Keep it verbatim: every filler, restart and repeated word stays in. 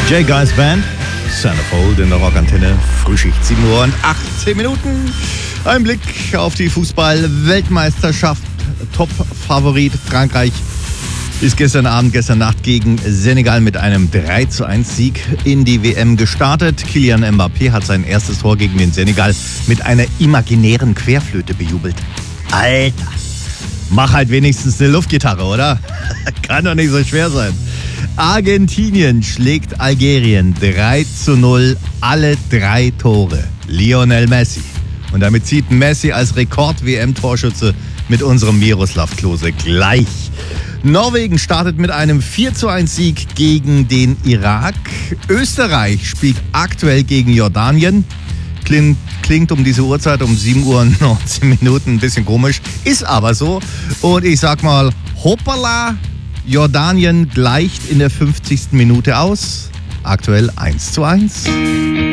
J. Guys Band, Centerfold in der Rockantenne, Frühschicht, sieben Uhr und achtzehn Minuten. Ein Blick auf die Fußball-Weltmeisterschaft. Top-Favorit Frankreich ist gestern Abend, gestern Nacht gegen Senegal mit einem drei zu eins Sieg in die W M gestartet. Kylian Mbappé hat sein erstes Tor gegen den Senegal mit einer imaginären Querflöte bejubelt. Alter, mach halt wenigstens eine Luftgitarre, oder? Kann doch nicht so schwer sein. Argentinien schlägt Algerien drei zu null, alle drei Tore. Lionel Messi. Und damit zieht Messi als Rekord-W M-Torschütze mit unserem Miroslav Klose gleich. Norwegen startet mit einem vier zu eins Sieg gegen den Irak. Österreich spielt aktuell gegen Jordanien. Klingt, klingt um diese Uhrzeit um sieben Uhr und neunzehn Minuten ein bisschen komisch, ist aber so. Und ich sag mal, hoppala, Jordanien gleicht in der fünfzigsten Minute aus. Aktuell eins zu eins.